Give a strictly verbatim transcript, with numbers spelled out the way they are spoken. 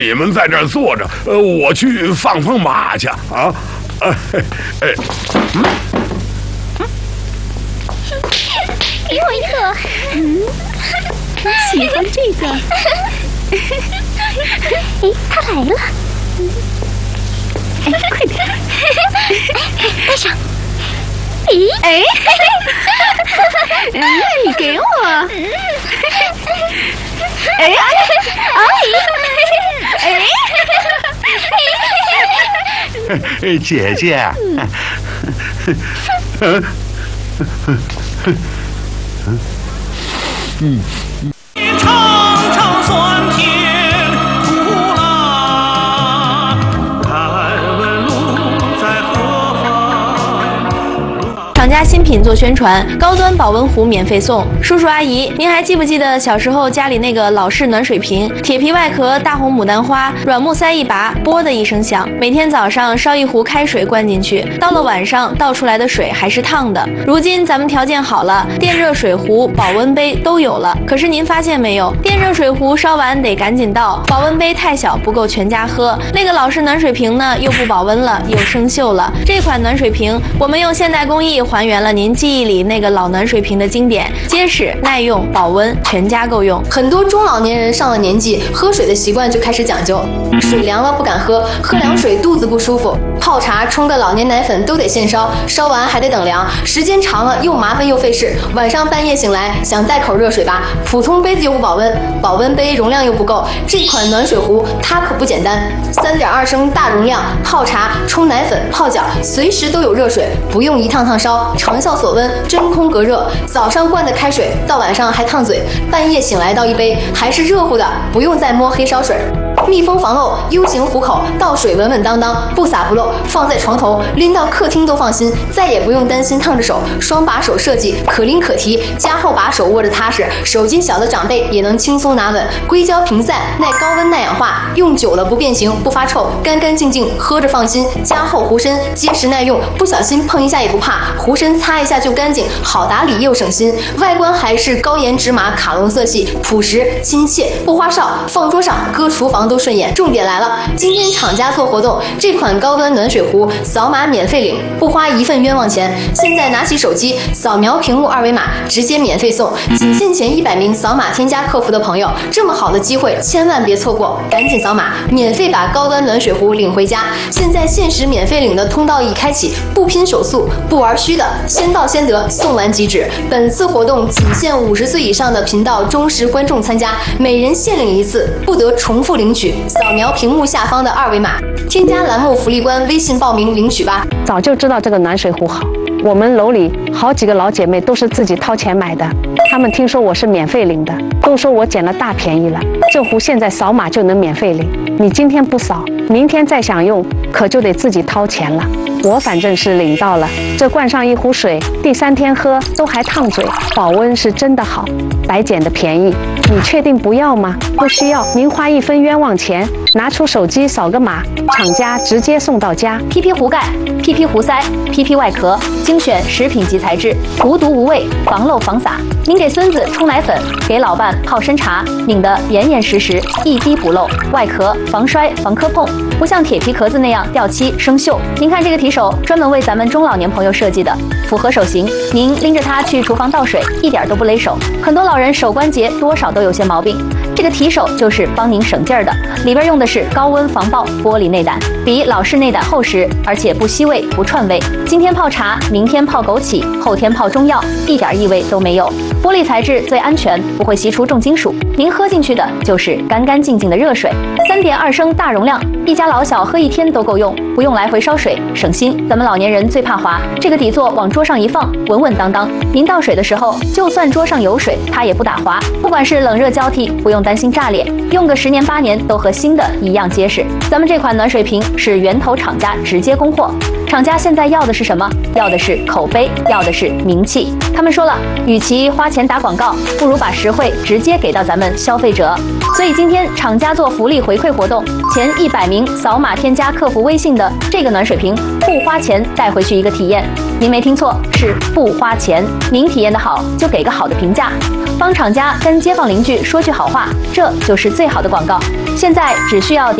你们在这儿坐着，呃，我去放放马去啊！哎哎，嗯， 给我一个。嗯， 喜欢这个。 哎，他来了。 哎，快点！ 哎，带上。 咦？哎，嗯，你给我。哎哎哎！ 哎，姐姐。嗯嗯。 长长酸甜苦辣，敢问路在何方？ 厂家新品做宣传，高端保温壶免费送。叔叔阿姨，您还记不记得小时候家里那个老式暖水瓶，铁皮外壳，大红牡丹花，软木塞一拔，啵的一声响。每天早上烧一壶开水灌进去，到了晚上倒出来的水还是烫的。如今咱们条件好了，电热水壶、保温杯都有了。可是您发现没有，电热水壶烧完得赶紧倒，保温杯太小不够全家喝。那个老式暖水瓶呢，又不保温了，又生锈了。这款暖水瓶，我们用现代工艺还原了您记忆里那个老暖水瓶的经典，结实耐用。保温全家够用。 很多中老年人上了年纪，喝水的习惯就开始讲究，水凉了不敢喝，喝凉水肚子不舒服，泡茶冲个老年奶粉都得现烧，烧完还得等凉，时间长了又麻烦又费事。晚上半夜醒来想带口热水吧，普通杯子又不保温，保温杯容量又不够，这款暖水壶它可不简单，三点二升大容量，泡茶、冲奶粉、泡脚，随时都有热水，不用一趟趟烧，长效锁温，真空隔热。早上灌的开水，到晚上还烫嘴，半夜醒来倒一杯还是热乎的，不用再摸黑烧水。密封防漏 U 型壶口，倒水稳稳当当，不洒不漏，放在床头，拎到客厅都放心，再也不用担心烫着手。双把手设计，可拎可提，加厚把手握着踏实，手劲小的长辈也能轻松拿稳。硅胶平散，耐高温耐氧化，用久了不变形不发臭，干干净净喝着放心。加厚壶身，结实耐用，不小心碰一下也不怕，壶身擦一下就干净，好打理又省心。外观还是高颜纸马卡龙色系，朴实亲切，不花哨，放桌上搁厨房都顺眼。重点来了，今天厂家做活动，这款高端暖水壶扫码免费领，不花一份冤枉钱。现在拿起手机扫描屏幕二维码，直接免费送。仅限前一百名扫码添加客服的朋友，这么好的机会千万别错过，赶紧扫码，免费把高端暖水壶领回家。现在限时免费领的通道已开启，不拼手速，不玩虚的，先到先得，送完即止。本次活动仅限五十岁以上的频道忠实观众参加，每人限领一次，不得重复领取。扫描屏幕下方的二维码，添加栏目福利官微信报名领取吧。 早就知道这个暖水壶好，我们楼里好几个老姐妹都是自己掏钱买的，她们听说我是免费领的，都说我捡了大便宜了。这壶现在扫码就能免费领，你今天不扫，明天再想用，可就得自己掏钱了。我反正是领到了，这灌上一壶水，第三天喝都还烫嘴，保温是真的好，白捡的便宜。你确定不要吗？不需要，您花一分冤枉钱，拿出手机扫个码，厂家直接送到家。 P P 壶盖、P P 壶塞、P P 外壳，精选食品级材质，无毒无味，防漏防洒。您给孙子冲奶粉，给老伴泡参茶，拧得严严实实，一滴不漏。外壳防摔防磕碰，不像铁皮壳子那样掉漆生锈。您看这个提手，专门为咱们中老年朋友设计的，符合手型。您拎着它去厨房倒水，一点都不勒手。很多老人手关节多少都有些毛病，这个提手就是帮您省劲儿的。里边用的是高温防爆玻璃内胆，比老式内胆厚实，而且不吸味不串味。今天泡茶，明天泡枸杞，后天泡中药，一点异味都没有。玻璃材质最安全，不会吸出重金属。您喝进去的就是干干净净的热水。三点二升大容量，一家老小喝一天都够用，不用来回烧水，省心。咱们老年人最怕滑，这个底座往桌上一放，稳稳当当。您倒水的时候，就算桌上有水，它也不打滑。不管是冷热交替，不用担心炸裂，用个十年八年都和新的一样结实。咱们这款暖水瓶是源头厂家直接供货。 厂家现在要的是什么？要的是口碑，要的是名气。他们说了，与其花钱打广告，不如把实惠直接给到咱们消费者。所以今天厂家做福利回馈活动，前一百名扫码添加客服微信的这个暖水瓶，不花钱带回去一个体验。您没听错，是不花钱。您体验的好，就给个好的评价，帮厂家跟街坊邻居说句好话，这就是最好的广告。现在只需要点